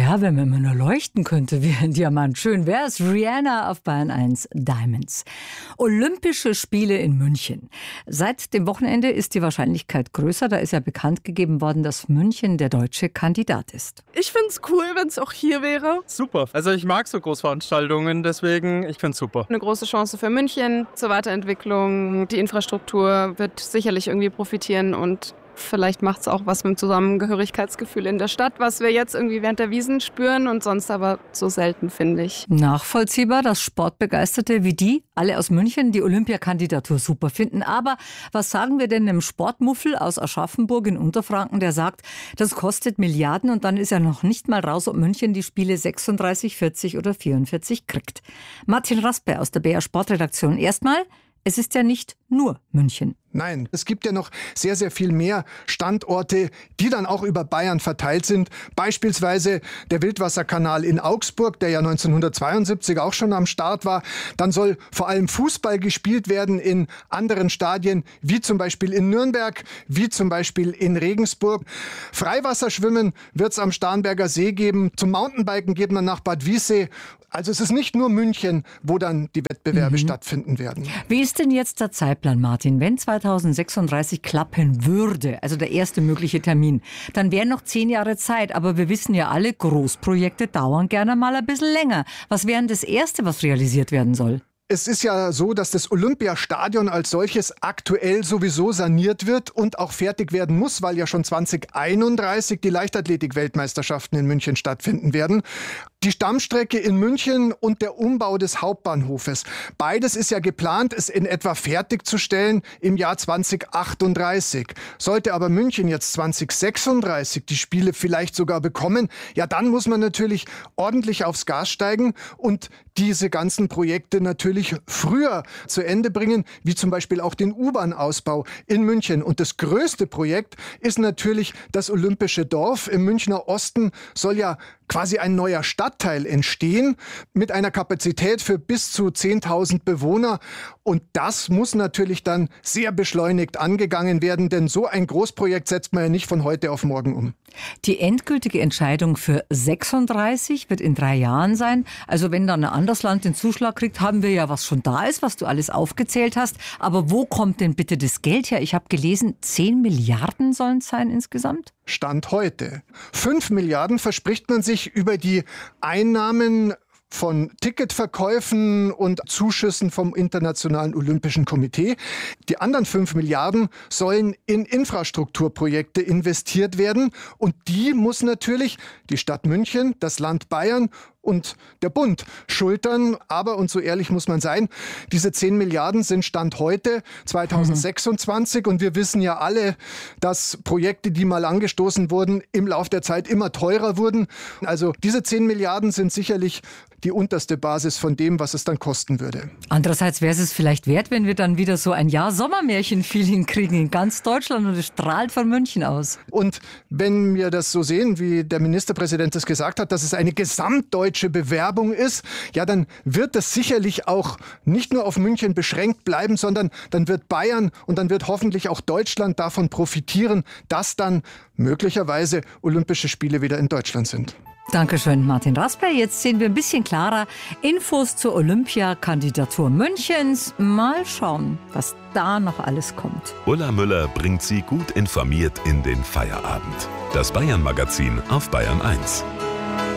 Ja, wenn man immer nur leuchten könnte wie ein Diamant. Schön wäre es. Rihanna auf Bayern 1 Diamonds. Olympische Spiele in München. Seit dem Wochenende ist die Wahrscheinlichkeit größer. Da ist ja bekannt gegeben worden, dass München der deutsche Kandidat ist. Ich finde es cool, wenn es auch hier wäre. Super. Also ich mag so Großveranstaltungen, deswegen ich finde es super. Eine große Chance für München zur Weiterentwicklung. Die Infrastruktur wird sicherlich irgendwie profitieren und vielleicht macht es auch was mit dem Zusammengehörigkeitsgefühl in der Stadt, was wir jetzt irgendwie während der Wiesn spüren und sonst aber so selten, finde ich. Nachvollziehbar, dass Sportbegeisterte wie die, alle aus München, die Olympiakandidatur super finden. Aber was sagen wir denn einem Sportmuffel aus Aschaffenburg in Unterfranken, der sagt, das kostet Milliarden und dann ist ja noch nicht mal raus, ob München die Spiele 36, 40 oder 44 kriegt. Martin Raspe aus der BR Sportredaktion. Erstmal, es ist ja nicht nur München. Nein, es gibt ja noch sehr, sehr viel mehr Standorte, die dann auch über Bayern verteilt sind. Beispielsweise der Wildwasserkanal in Augsburg, der ja 1972 auch schon am Start war. Dann soll vor allem Fußball gespielt werden in anderen Stadien, wie zum Beispiel in Nürnberg, wie zum Beispiel in Regensburg. Freiwasserschwimmen wird es am Starnberger See geben. Zum Mountainbiken geht man nach Bad Wiessee. Also es ist nicht nur München, wo dann die Wettbewerbe stattfinden werden. Wie ist denn jetzt der Zeitplan, Martin? Wenn 2036 klappen würde, also der erste mögliche Termin, dann wären noch 10 Jahre Zeit. Aber wir wissen ja alle, Großprojekte dauern gerne mal ein bisschen länger. Was wäre denn das Erste, was realisiert werden soll? Es ist ja so, dass das Olympiastadion als solches aktuell sowieso saniert wird und auch fertig werden muss, weil ja schon 2031 die Leichtathletik-Weltmeisterschaften in München stattfinden werden. Die Stammstrecke in München und der Umbau des Hauptbahnhofes. Beides ist ja geplant, es in etwa fertigzustellen im Jahr 2038. Sollte aber München jetzt 2036 die Spiele vielleicht sogar bekommen, ja dann muss man natürlich ordentlich aufs Gas steigen und diese ganzen Projekte natürlich früher zu Ende bringen, wie zum Beispiel auch den U-Bahn-Ausbau in München. Und das größte Projekt ist natürlich das Olympische Dorf. Im Münchner Osten soll ja quasi ein neuer Stadtteil entstehen mit einer Kapazität für bis zu 10.000 Bewohner. Und das muss natürlich dann sehr beschleunigt angegangen werden, denn so ein Großprojekt setzt man ja nicht von heute auf morgen um. Die endgültige Entscheidung für 36 wird in 3 Jahren sein. Also wenn dann ein anderes Land den Zuschlag kriegt, haben wir ja, was schon da ist, was du alles aufgezählt hast. Aber wo kommt denn bitte das Geld her? Ich habe gelesen, 10 Milliarden sollen es sein insgesamt? Stand heute. 5 Milliarden verspricht man sich über die Einnahmen von Ticketverkäufen und Zuschüssen vom Internationalen Olympischen Komitee. Die anderen 5 Milliarden sollen in Infrastrukturprojekte investiert werden. Und die muss natürlich die Stadt München, das Land Bayern und der Bund schultern. Aber, und so ehrlich muss man sein, diese 10 Milliarden sind Stand heute 2026. Und wir wissen ja alle, dass Projekte, die mal angestoßen wurden, im Laufe der Zeit immer teurer wurden. Also diese 10 Milliarden sind sicherlich die unterste Basis von dem, was es dann kosten würde. Andererseits wäre es vielleicht wert, wenn wir dann wieder so ein Jahr Sommermärchen-Feeling kriegen in ganz Deutschland und es strahlt von München aus. Und wenn wir das so sehen, wie der Ministerpräsident es gesagt hat, dass es eine gesamtdeutsche Bewerbung ist, ja, dann wird das sicherlich auch nicht nur auf München beschränkt bleiben, sondern dann wird Bayern und dann wird hoffentlich auch Deutschland davon profitieren, dass dann möglicherweise Olympische Spiele wieder in Deutschland sind. Dankeschön, Martin Raspe. Jetzt sehen wir ein bisschen klarer Infos zur Olympiakandidatur Münchens. Mal schauen, was da noch alles kommt. Ulla Müller bringt Sie gut informiert in den Feierabend. Das Bayern-Magazin auf Bayern 1.